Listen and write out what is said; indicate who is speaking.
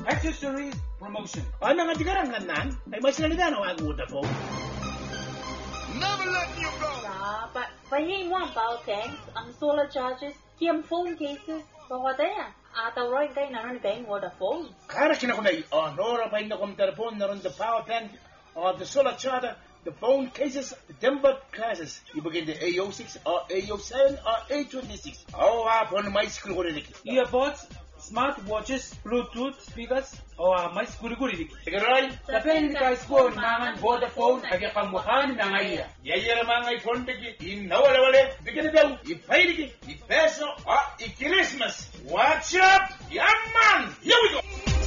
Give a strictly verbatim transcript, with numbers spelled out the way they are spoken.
Speaker 1: accessories promotion.
Speaker 2: Ano nga digarang kanan? Ay mas nalida na ang Vodafone.
Speaker 3: Never let you go.
Speaker 4: Ah, but pahingi mo ang power tanks, ang solar charges, kiyang phone cases, bawataya. Ataw roy kay nanon kay Vodafone.
Speaker 2: Kara kina ko na honor pa ina kom telefon naron the power tank or the solar charger, the phone cases, the timber classes. Ibigay the A O six or A O seven or A twenty-six. Oh, apon may school ko rin.
Speaker 1: Earbuds, smart watches, Bluetooth speakers, o uh, may guri-guri.
Speaker 2: Sige Roy.
Speaker 1: Sa Penica School, mangan Vodafone, agya pangmukan na nga iya.
Speaker 2: Yaya mga iPhone tiki, inawala-wala, bigyan na daw, ipay tiki, ipeso, ah, i-Christmas. Watch up! Yaman! Here we go!